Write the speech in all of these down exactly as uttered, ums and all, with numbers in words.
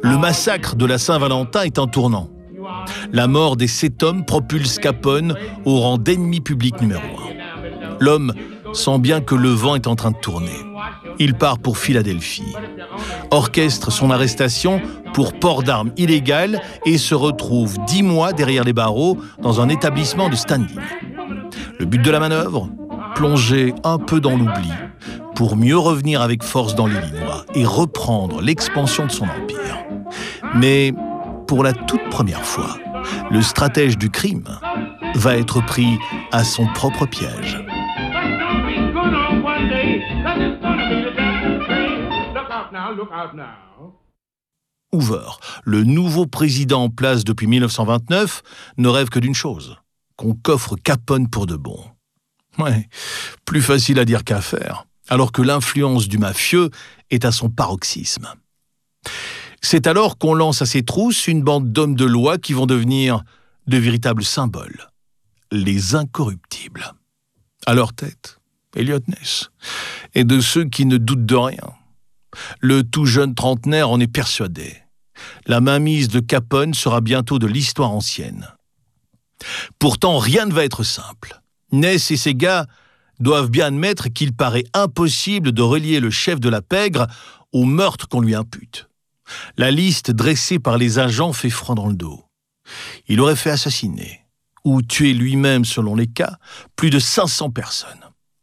Le massacre de la Saint-Valentin est un tournant. La mort des sept hommes propulse Capone au rang d'ennemi public numéro un. L'homme sent bien que le vent est en train de tourner. Il part pour Philadelphie, orchestre son arrestation pour port d'armes illégal et se retrouve dix mois derrière les barreaux dans un établissement de standing. Le but de la manœuvre ? Plonger un peu dans l'oubli pour mieux revenir avec force dans l'Illinois et reprendre l'expansion de son empire. Mais pour la toute première fois, le stratège du crime va être pris à son propre piège. Hoover, le nouveau président en place depuis mille neuf cent vingt-neuf, ne rêve que d'une chose, qu'on coffre Capone pour de bon. Ouais, plus facile à dire qu'à faire, alors que l'influence du mafieux est à son paroxysme. C'est alors qu'on lance à ses trousses une bande d'hommes de loi qui vont devenir de véritables symboles, les incorruptibles. À leur tête, Elliot Ness, et de ceux qui ne doutent de rien. Le tout jeune trentenaire en est persuadé. La mainmise de Capone sera bientôt de l'histoire ancienne. Pourtant, rien ne va être simple. Ness et ses gars doivent bien admettre qu'il paraît impossible de relier le chef de la pègre au meurtre qu'on lui impute. La liste dressée par les agents fait froid dans le dos. Il aurait fait assassiner, ou tuer lui-même selon les cas, plus de cinq cents personnes.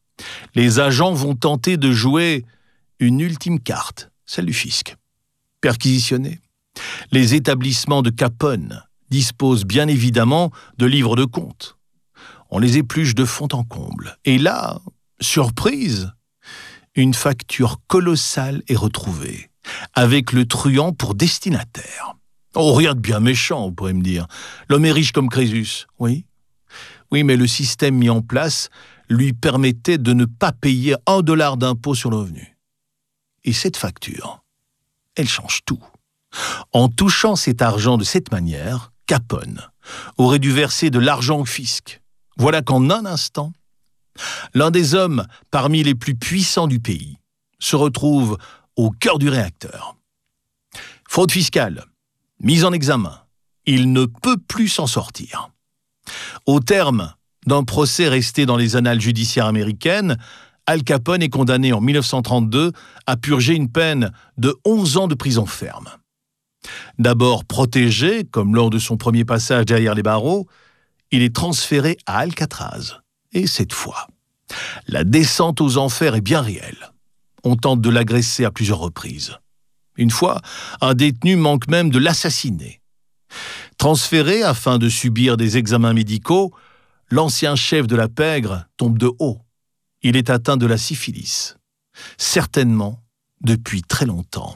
Les agents vont tenter de jouer une ultime carte, celle du fisc. Perquisitionner. Les établissements de Capone disposent bien évidemment de livres de comptes. On les épluche de fond en comble. Et là, surprise, une facture colossale est retrouvée, avec le truand pour destinataire. Oh, rien de bien méchant, on pourrait me dire. L'homme est riche comme Crésus, oui. Oui, mais le système mis en place lui permettait de ne pas payer un dollar d'impôt sur le revenu. Et cette facture, elle change tout. En touchant cet argent de cette manière, Capone aurait dû verser de l'argent au fisc. Voilà qu'en un instant, l'un des hommes parmi les plus puissants du pays se retrouve au cœur du réacteur. Fraude fiscale, mise en examen, il ne peut plus s'en sortir. Au terme d'un procès resté dans les annales judiciaires américaines, Al Capone est condamné en mille neuf cent trente-deux à purger une peine de onze ans de prison ferme. D'abord protégé, comme lors de son premier passage derrière les barreaux, il est transféré à Alcatraz. Et cette fois, la descente aux enfers est bien réelle. On tente de l'agresser à plusieurs reprises. Une fois, un détenu manque même de l'assassiner. Transféré afin de subir des examens médicaux, l'ancien chef de la pègre tombe de haut. Il est atteint de la syphilis. Certainement depuis très longtemps.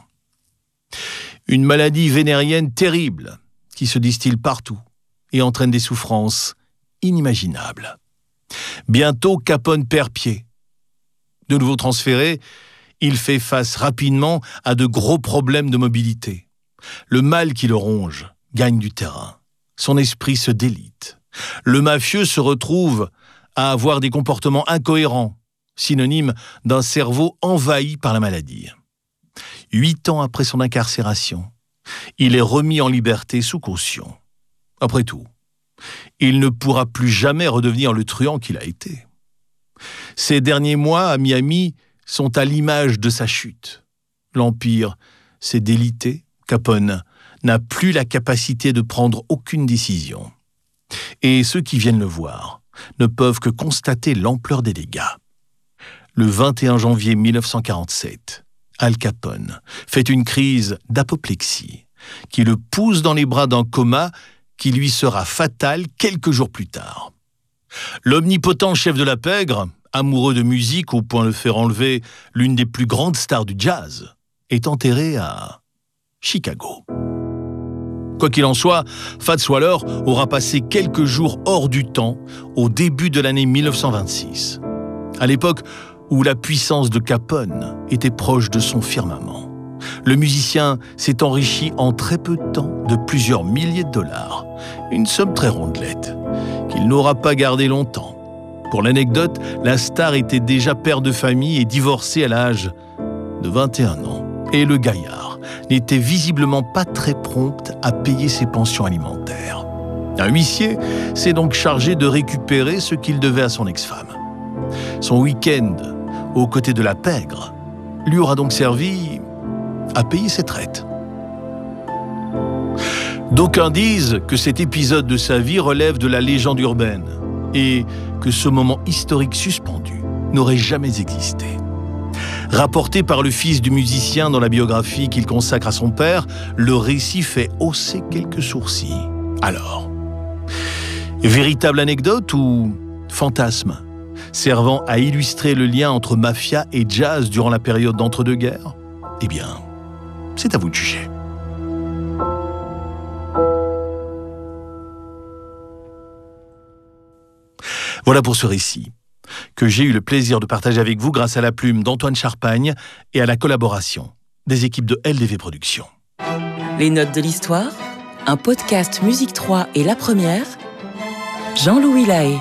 Une maladie vénérienne terrible qui se distille partout et entraîne des souffrances inimaginables. Bientôt, Capone perd pied. De nouveau transféré, il fait face rapidement à de gros problèmes de mobilité. Le mal qui le ronge gagne du terrain. Son esprit se délite. Le mafieux se retrouve à avoir des comportements incohérents, synonyme d'un cerveau envahi par la maladie. Huit ans après son incarcération, il est remis en liberté sous caution. Après tout, il ne pourra plus jamais redevenir le truand qu'il a été. Ces derniers mois à Miami sont à l'image de sa chute. L'Empire s'est délité, Capone n'a plus la capacité de prendre aucune décision. Et ceux qui viennent le voir ne peuvent que constater l'ampleur des dégâts. Le vingt et un janvier mille neuf cent quarante-sept, Al Capone fait une crise d'apoplexie qui le pousse dans les bras d'un coma qui lui sera fatal quelques jours plus tard. L'omnipotent chef de la pègre, amoureux de musique au point de faire enlever l'une des plus grandes stars du jazz, est enterré à Chicago. Quoi qu'il en soit, Fats Waller aura passé quelques jours hors du temps au début de l'année mille neuf cent vingt-six, à l'époque où la puissance de Capone était proche de son firmament. Le musicien s'est enrichi en très peu de temps de plusieurs milliers de dollars, une somme très rondelette, qu'il n'aura pas gardée longtemps. Pour l'anecdote, la star était déjà père de famille et divorcé à l'âge de vingt et un ans. Et le gaillard n'était visiblement pas très prompte à payer ses pensions alimentaires. Un huissier s'est donc chargé de récupérer ce qu'il devait à son ex-femme. Son week-end aux côtés de la pègre lui aura donc servi à payer ses traites. D'aucuns disent que cet épisode de sa vie relève de la légende urbaine et que ce moment historique suspendu n'aurait jamais existé. Rapporté par le fils du musicien dans la biographie qu'il consacre à son père, le récit fait hausser quelques sourcils. Alors, véritable anecdote ou fantasme servant à illustrer le lien entre mafia et jazz durant la période d'entre-deux-guerres? Eh bien, c'est à vous de juger. Voilà pour ce récit, que j'ai eu le plaisir de partager avec vous grâce à la plume d'Antoine Charpagne et à la collaboration des équipes de L D V Productions. Les notes de l'histoire, un podcast Musique trois et La Première, Jean-Louis Lahaye.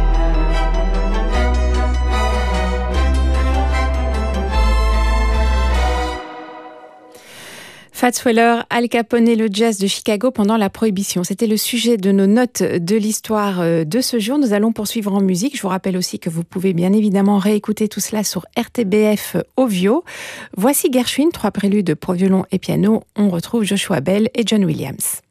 Fats Waller, Al Capone et le jazz de Chicago pendant la Prohibition. C'était le sujet de nos notes de l'histoire de ce jour. Nous allons poursuivre en musique. Je vous rappelle aussi que vous pouvez bien évidemment réécouter tout cela sur R T B F Ovio. Voici Gershwin, trois préludes pour violon et piano. On retrouve Joshua Bell et John Williams.